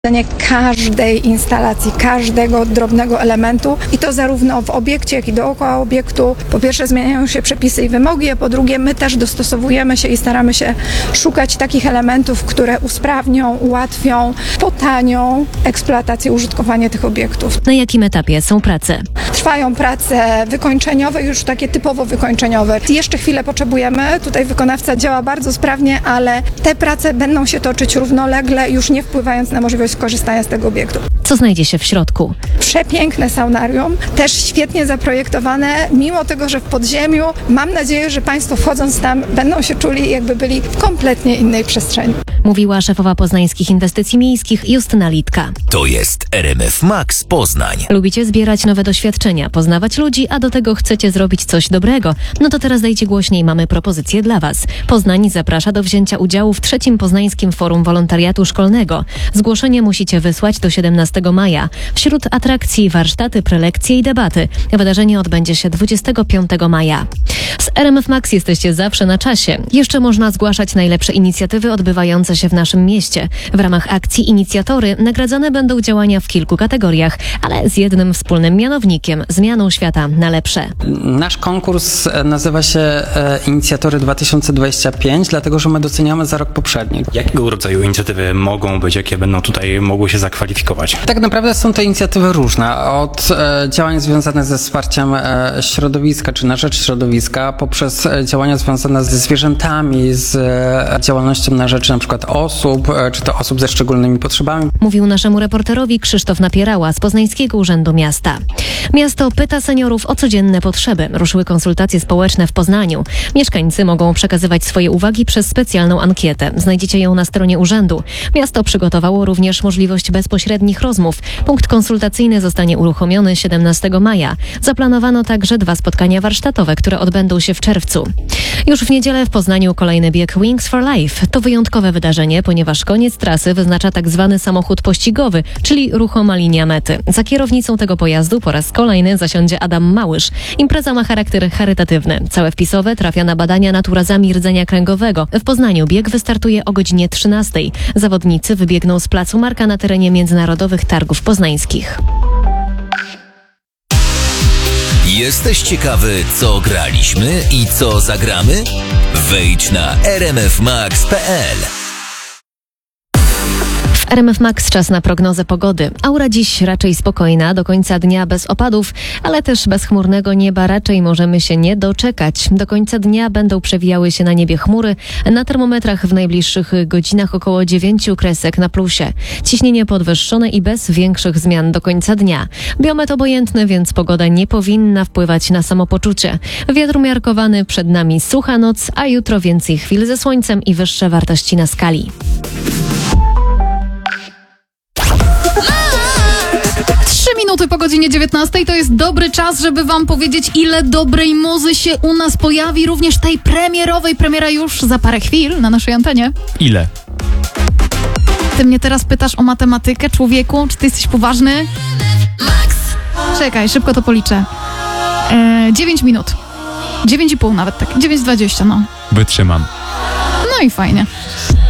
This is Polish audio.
Każdej instalacji, każdego drobnego elementu i to zarówno w obiekcie, jak i dookoła obiektu. Po pierwsze zmieniają się przepisy i wymogi, a po drugie my też dostosowujemy się i staramy się szukać takich elementów, które usprawnią, ułatwią, potanią eksploatację, użytkowanie tych obiektów. Na jakim etapie są prace? Trwają prace wykończeniowe, już takie typowo wykończeniowe. Jeszcze chwilę potrzebujemy, tutaj wykonawca działa bardzo sprawnie, ale te prace będą się toczyć równolegle, już nie wpływając na możliwość korzystania z tego obiektu. Co znajdzie się w środku? Przepiękne saunarium, też świetnie zaprojektowane, mimo tego, że w podziemiu. Mam nadzieję, że Państwo wchodząc tam będą się czuli, jakby byli w kompletnie innej przestrzeni. Mówiła szefowa Poznańskich Inwestycji Miejskich Justyna Litka. To jest RMF Max Poznań. Lubicie zbierać nowe doświadczenia, poznawać ludzi, a do tego chcecie zrobić coś dobrego? No to teraz dajcie głośniej, mamy propozycję dla Was. Poznań zaprasza do wzięcia udziału w 3. Poznańskim Forum Wolontariatu Szkolnego. Zgłoszenie musicie wysłać do 17 maja. Wśród atrakcji warsztaty, prelekcje i debaty. Wydarzenie odbędzie się 25 maja. Z RMF Max jesteście zawsze na czasie. Jeszcze można zgłaszać najlepsze inicjatywy odbywające się w naszym mieście. W ramach akcji Inicjatory nagradzane będą działania w kilku kategoriach, ale z jednym wspólnym mianownikiem – zmianą świata na lepsze. Nasz konkurs nazywa się Inicjatory 2025, dlatego że my doceniamy za rok poprzedni. Jakiego rodzaju inicjatywy mogą być, jakie będą tutaj mogły się zakwalifikować? Tak naprawdę są to inicjatywy różne, od działań związanych ze wsparciem środowiska czy na rzecz środowiska, poprzez działania związane ze zwierzętami, z działalnością na rzecz na przykład osób, czy to osób ze szczególnymi potrzebami. Mówił naszemu reporterowi Krzysztof Napierała z Poznańskiego Urzędu Miasta. Miasto pyta seniorów o codzienne potrzeby. Ruszyły konsultacje społeczne w Poznaniu. Mieszkańcy mogą przekazywać swoje uwagi przez specjalną ankietę. Znajdziecie ją na stronie urzędu. Miasto przygotowało również możliwość bezpośrednich rozmów. Punkt konsultacyjny zostanie uruchomiony 17 maja. Zaplanowano także 2 spotkania warsztatowe, które odbędą się w czerwcu. Już w niedzielę w Poznaniu kolejny bieg Wings for Life. To wyjątkowe wydarzenie, ponieważ koniec trasy wyznacza tak zwany samochód pościgowy, czyli ruchoma linia mety. Za kierownicą tego pojazdu po raz kolejny zasiądzie Adam Małysz. Impreza ma charakter charytatywny. Całe wpisowe trafia na badania nad urazami rdzenia kręgowego. W Poznaniu bieg wystartuje o godzinie 13. Zawodnicy wybiegną z placu Marka na terenie Międzynarodowych Targów Poznańskich. Jesteś ciekawy, co graliśmy i co zagramy? Wejdź na rmfmax.pl. W RMF Max czas na prognozę pogody. Aura dziś raczej spokojna, do końca dnia bez opadów, ale też bezchmurnego nieba raczej możemy się nie doczekać. Do końca dnia będą przewijały się na niebie chmury. Na termometrach w najbliższych godzinach około 9 kresek na plusie. Ciśnienie podwyższone i bez większych zmian do końca dnia. Biometr obojętny, więc pogoda nie powinna wpływać na samopoczucie. Wiatr umiarkowany, przed nami sucha noc, a jutro więcej chwil ze słońcem i wyższe wartości na skali. 3 minuty po godzinie 19 to jest dobry czas, żeby wam powiedzieć, ile dobrej muzy się u nas pojawi, również tej premierowej. Premiera już za parę chwil na naszej antenie. Ile? Ty mnie teraz pytasz o matematykę, człowieku? Czy ty jesteś poważny? Czekaj, szybko to policzę. 9 minut. 9,5 nawet tak. 9:20, no. Wytrzymam. No i fajnie.